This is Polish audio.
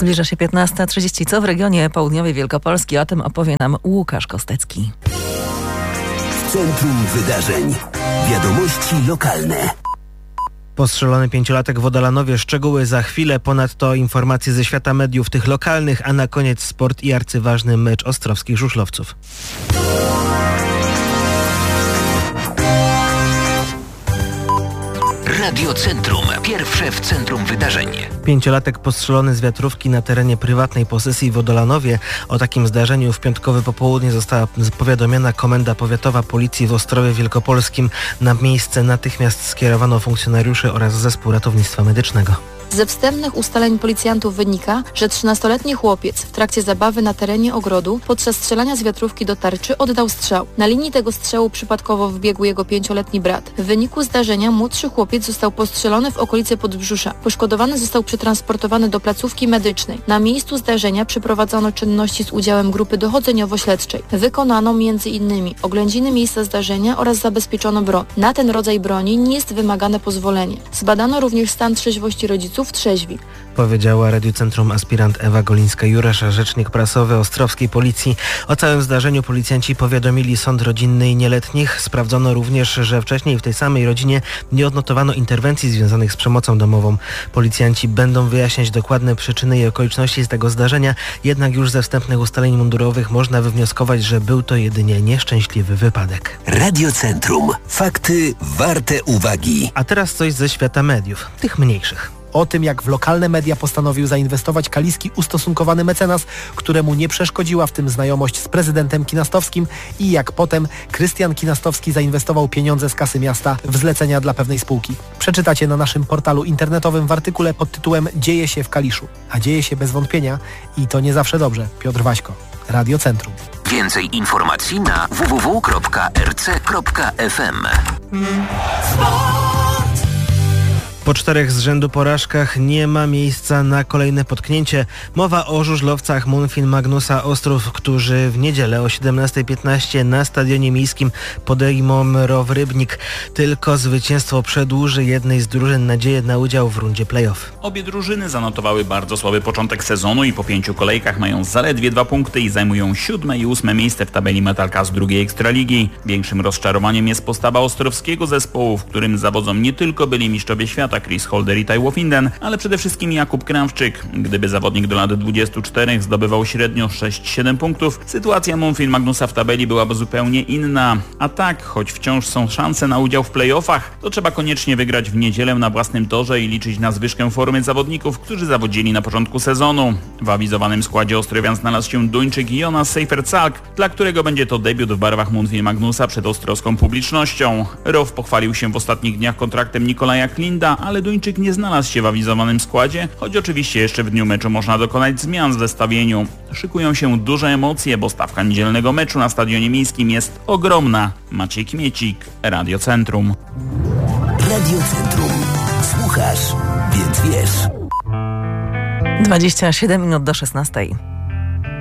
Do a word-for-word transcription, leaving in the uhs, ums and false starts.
Zbliża się piętnasta trzydzieści. Co w regionie południowej Wielkopolski? O tym opowie nam Łukasz Kostecki. W centrum wydarzeń. Wiadomości lokalne. Postrzelony pięciolatek w Odalanowie. Szczegóły za chwilę. Ponadto informacje ze świata mediów, tych lokalnych, a na koniec sport i arcyważny mecz ostrowskich żużlowców. Radio Centrum. Pierwsze w centrum wydarzeń. Pięciolatek postrzelony z wiatrówki na terenie prywatnej posesji w Odalanowie. O takim zdarzeniu w piątkowe popołudnie została powiadomiona Komenda Powiatowa Policji w Ostrowie Wielkopolskim. Na miejsce natychmiast skierowano funkcjonariuszy oraz zespół ratownictwa medycznego. Ze wstępnych ustaleń policjantów wynika, że trzynastoletni chłopiec w trakcie zabawy na terenie ogrodu podczas strzelania z wiatrówki do tarczy oddał strzał. Na linii tego strzału przypadkowo wbiegł jego pięcioletni brat. W wyniku zdarzenia młodszy chłopiec został postrzelony w okolicy podbrzusza. Poszkodowany został przetransportowany do placówki medycznej. Na miejscu zdarzenia przeprowadzono czynności z udziałem grupy dochodzeniowo-śledczej. Wykonano między innymi oględziny miejsca zdarzenia oraz zabezpieczono broń. Na ten rodzaj broni nie jest wymagane pozwolenie. Zbadano również stan trzeźwości rodziców trzeźwi. Powiedziała Radiu Centrum aspirant Ewa Golińska-Jurasz, rzecznik prasowy Ostrowskiej Policji. O całym zdarzeniu policjanci powiadomili sąd rodzinny i nieletnich. Sprawdzono również, że wcześniej w tej samej rodzinie nie odnotowano interwencji związanych z przemocą domową. Policjanci będą wyjaśniać dokładne przyczyny i okoliczności z tego zdarzenia, jednak już ze wstępnych ustaleń mundurowych można wywnioskować, że był to jedynie nieszczęśliwy wypadek. Radio Centrum. Fakty warte uwagi. A teraz coś ze świata mediów, tych mniejszych. O tym, jak w lokalne media postanowił zainwestować kaliski ustosunkowany mecenas, któremu nie przeszkodziła w tym znajomość z prezydentem Kinastowskim, i jak potem Krystian Kinastowski zainwestował pieniądze z kasy miasta w zlecenia dla pewnej spółki. Przeczytacie na naszym portalu internetowym w artykule pod tytułem Dzieje się w Kaliszu. A dzieje się bez wątpienia i to nie zawsze dobrze. Piotr Waśko, Radio Centrum. Więcej informacji na w w w kropka r c kropka f m. Po czterech z rzędu porażkach nie ma miejsca na kolejne potknięcie. Mowa o żużlowcach Munfin Magnusa Ostrów, którzy w niedzielę o siedemnasta piętnaście na stadionie miejskim podejmą Row Rybnik. Tylko zwycięstwo przedłuży jednej z drużyn nadzieję na udział w rundzie play-off. Obie drużyny zanotowały bardzo słaby początek sezonu i po pięciu kolejkach mają zaledwie dwa punkty i zajmują siódme i ósme miejsce w tabeli Metalka z drugiej Ekstraligi. Większym rozczarowaniem jest postawa ostrowskiego zespołu, w którym zawodzą nie tylko byli mistrzowie świata Chris Holder i Taiwo Finden, ale przede wszystkim Jakub Kramfczyk. Gdyby zawodnik do lat dwudziestu czterech zdobywał średnio sześć siedem punktów, sytuacja Munfin Magnusa w tabeli byłaby zupełnie inna. A tak, choć wciąż są szanse na udział w play-offach, to trzeba koniecznie wygrać w niedzielę na własnym torze i liczyć na zwyżkę formy zawodników, którzy zawodzili na początku sezonu. W awizowanym składzie Ostrowian znalazł się Duńczyk Jonas Seifertzalk, dla którego będzie to debiut w barwach Munfin Magnusa przed ostrowską publicznością. Row pochwalił się w ostatnich dniach kontraktem Nikolaja Klinda, ale Duńczyk nie znalazł się w awizowanym składzie, choć oczywiście jeszcze w dniu meczu można dokonać zmian w zestawieniu. Szykują się duże emocje, bo stawka niedzielnego meczu na stadionie miejskim jest ogromna. Maciej Kmiecik, Radio Centrum. Radio Centrum. Słuchasz, więc wiesz. dwadzieścia siedem minut do szesnastej.